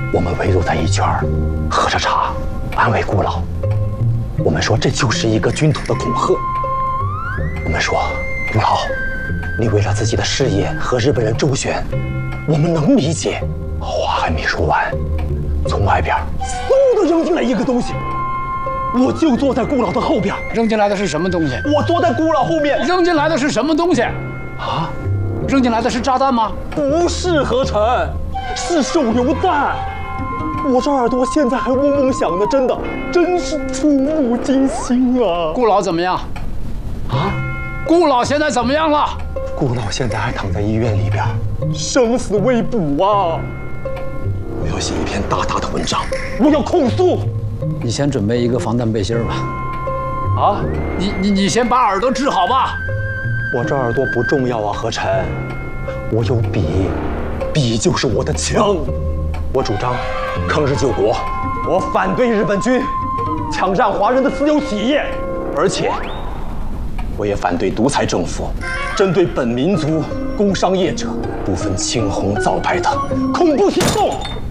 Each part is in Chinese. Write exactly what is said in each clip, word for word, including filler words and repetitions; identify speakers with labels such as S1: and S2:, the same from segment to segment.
S1: 我们围坐在一圈儿，喝着茶，安慰顾老。我们说这就是一个军统的恐吓。我们说，顾老，你为了自己的事业和日本人周旋，我们能理解。话还没说完，从外边嗖的扔进来一个东西，我就坐在顾老的后边。
S2: 扔进来的是什么东西？
S1: 我坐在顾老后面。
S2: 扔进来的是什么东西？
S1: 啊？
S2: 扔进来的是炸弹吗？
S1: 不是，何晨，是手榴弹。我这耳朵现在还嗡嗡响呢，真的，真是触目惊心啊！
S2: 顾老怎么样？
S1: 啊？
S2: 顾老现在怎么样了？
S1: 顾老现在还躺在医院里边，生死未卜啊！我要写一篇大大的文章，我要控诉。
S2: 你先准备一个防弹背心吧。
S1: 啊？
S2: 你你你先把耳朵治好吧。
S1: 我这耳朵不重要啊，何晨，我有笔，笔就是我的枪。我主张抗日救国，我反对日本军抢占华人的私有企业，而且我也反对独裁政府针对本民族工商业者不分青红皂白的恐怖行动。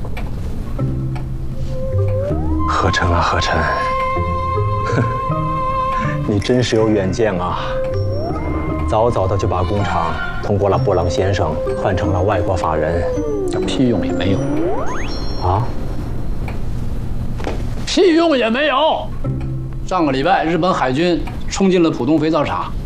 S1: 何晨啊，何晨，哼，你真是有远见啊！早早的就把工厂通过了布朗先生换成了外国法人，
S2: 这屁用也没有
S1: 啊！
S2: 屁用也没有。上个礼拜，日本海军冲进了浦东肥皂厂，